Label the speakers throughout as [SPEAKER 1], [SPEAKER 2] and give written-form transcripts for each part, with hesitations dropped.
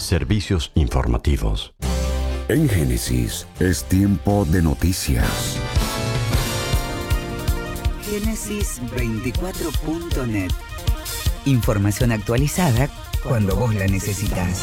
[SPEAKER 1] Servicios informativos.
[SPEAKER 2] En Génesis es tiempo de noticias.
[SPEAKER 3] Génesis24.net. Información actualizada cuando vos la necesitas.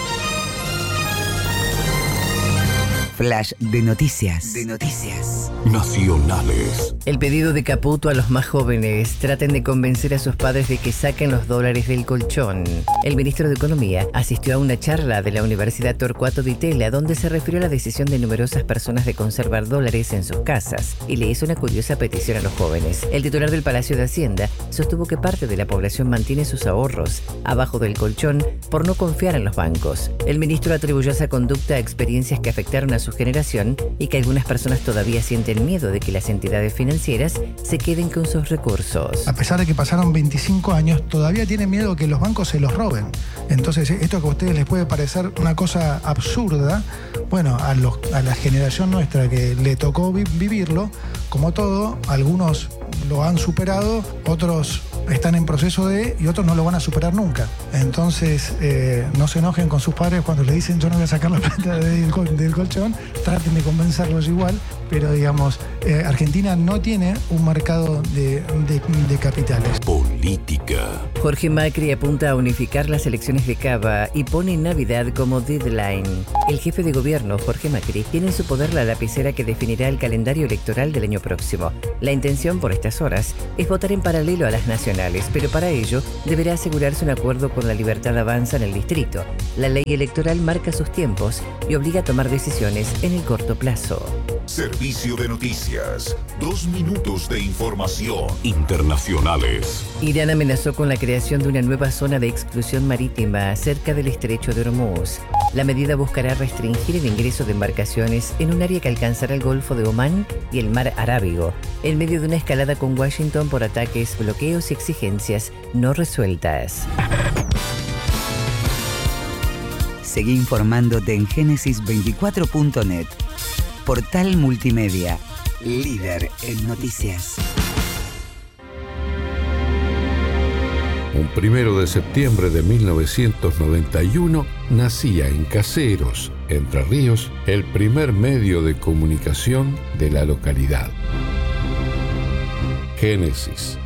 [SPEAKER 3] Flash de noticias.
[SPEAKER 2] Nacionales.
[SPEAKER 4] El pedido de Caputo a los más jóvenes: traten de convencer a sus padres de que saquen los dólares del colchón. El ministro de Economía asistió a una charla de la Universidad Torcuato Di Tella donde se refirió a la decisión de numerosas personas de conservar dólares en sus casas y le hizo una curiosa petición a los jóvenes. El titular del Palacio de Hacienda sostuvo que parte de la población mantiene sus ahorros abajo del colchón por no confiar en los bancos. El ministro atribuyó esa conducta a experiencias que afectaron a su generación y que algunas personas todavía sienten miedo de que las entidades financieras se queden con sus recursos.
[SPEAKER 5] A pesar de que pasaron 25 años, todavía tienen miedo que los bancos se los roben. Entonces, esto que a ustedes les puede parecer una cosa absurda, bueno, a la generación nuestra que le tocó vivirlo, como todo, algunos lo han superado, otros están en proceso y otros no lo van a superar nunca. Entonces, no se enojen con sus padres cuando les dicen yo no voy a sacar la plata del colchón, traten de convencerlos igual, pero digamos, Argentina no tiene un mercado de capitales.
[SPEAKER 2] Política.
[SPEAKER 4] Jorge Macri apunta a unificar las elecciones de Cava y pone Navidad como deadline. El jefe de gobierno, Jorge Macri, tiene en su poder la lapicera que definirá el calendario electoral del año próximo. La intención por estas horas es votar en paralelo a las nacionales, pero para ello deberá asegurarse un acuerdo con la Libertad Avanza en el distrito. La ley electoral marca sus tiempos y obliga a tomar decisiones en el corto plazo.
[SPEAKER 2] Servicio de noticias. 2 minutos de información. Internacionales.
[SPEAKER 4] Irán amenazó con la creación de una nueva zona de exclusión marítima cerca del estrecho de Hormuz. La medida buscará restringir el ingreso de embarcaciones en un área que alcanzará el Golfo de Omán y el Mar Arábigo, en medio de una escalada con Washington por ataques, bloqueos y exigencias no resueltas.
[SPEAKER 3] Seguí informándote en Génesis24.net. Portal multimedia, líder en noticias.
[SPEAKER 6] Un 1 de septiembre de 1991 nacía en Caseros, Entre Ríos, el primer medio de comunicación de la localidad. Génesis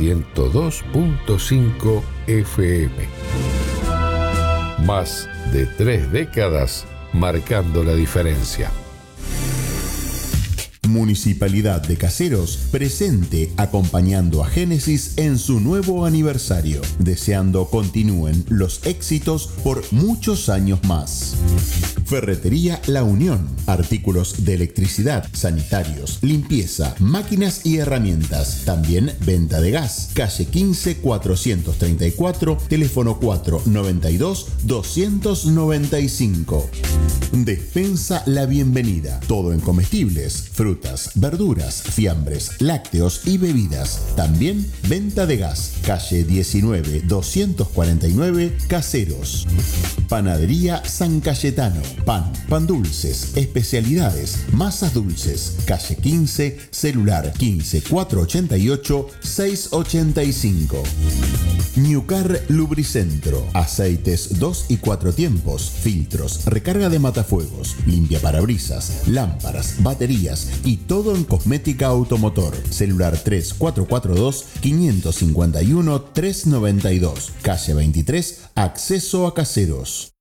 [SPEAKER 6] 102.5 FM. Más de 3 décadas marcando la diferencia.
[SPEAKER 7] Municipalidad de Caseros, presente acompañando a Génesis en su nuevo aniversario, deseando continúen los éxitos por muchos años más. Ferretería La Unión, artículos de electricidad, sanitarios, limpieza, máquinas y herramientas, también venta de gas, calle 15 434, teléfono 492 295. Despensa La Bienvenida, todo en comestibles, frutas, verduras, fiambres, lácteos y bebidas. También venta de gas. Calle 19 249, Caseros. Panadería San Cayetano. Pan dulces, especialidades, masas dulces. Calle 15, celular 15 488 685. Newcar Lubricentro. Aceites 2 y 4 tiempos, filtros, recarga de matafuegos, limpia parabrisas, lámparas, baterías y todo en cosmética automotor. Celular 3442 551 392. Calle 23, acceso a Caseros.